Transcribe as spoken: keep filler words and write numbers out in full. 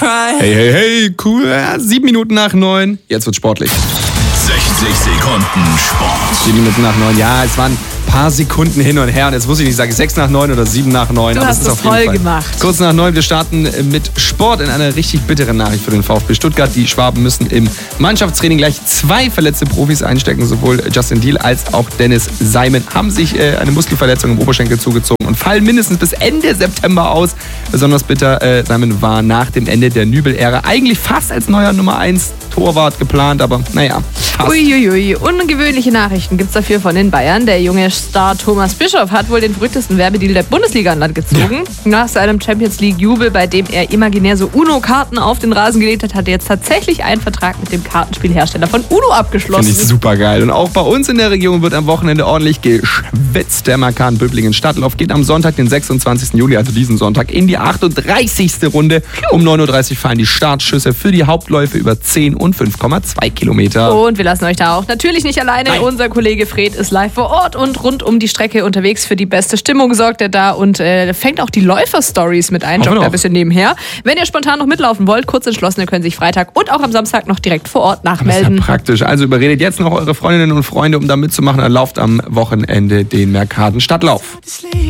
Hey, hey, hey, cool. Ja, sieben Minuten nach neun. Jetzt wird's sportlich. sechzig Sekunden Sport. Sieben Minuten nach neun. Ja, es waren ein paar Sekunden hin und her. Und jetzt muss ich nicht sagen, sechs nach neun oder sieben nach neun. Du aber hast es ist es auf jeden toll Fall gemacht. Kurz nach neun. Wir starten mit Sport in einer richtig bitteren Nachricht für den VfB Stuttgart. Die Schwaben müssen im Mannschaftstraining gleich zwei verletzte Profis einstecken. Sowohl Justin Deal als auch Dennis Seimen haben sich äh, eine Muskelverletzung im Oberschenkel zugezogen und fallen mindestens bis Ende September aus. Besonders bitter, äh, Seimen war nach dem Ende der Nübel-Ära eigentlich fast als neuer Nummer eins Torwart geplant, aber naja, fast. Uiuiui, ungewöhnliche Nachrichten gibt es dafür von den Bayern. Der junge Star Thomas Bischoff hat wohl den verrücktesten Werbedeal der Bundesliga an Land gezogen. Ja. Nach seinem Champions League-Jubel, bei dem er imaginär so Uno-Karten auf den Rasen gelegt hat, hat er jetzt tatsächlich einen Vertrag mit dem Kartenspielhersteller von Uno abgeschlossen. Finde ich super geil. Und auch bei uns in der Region wird am Wochenende ordentlich geschwitzt. Der Markan Böblingen Stadtlauf geht am Sonntag, den sechsundzwanzigsten Juli, also diesen Sonntag, in die achtunddreißigste Runde. Um neun Uhr dreißig fallen die Startschüsse für die Hauptläufe über zehn und fünf Komma zwei Kilometer. Und wir lassen euch da auch natürlich nicht alleine. Nein. Unser Kollege Fred ist live vor Ort und rund um die Strecke unterwegs. Für die beste Stimmung sorgt er da und äh, fängt auch die Läufer-Stories mit ein. Joggt da ein bisschen nebenher. Wenn ihr spontan noch mitlaufen wollt, Kurzentschlossene können sich Freitag und auch am Samstag noch direkt vor Ort nachmelden. Das ist ja praktisch. Also überredet jetzt noch eure Freundinnen und Freunde, um da mitzumachen. Dann lauft am Wochenende den Mercaden Stadtlauf.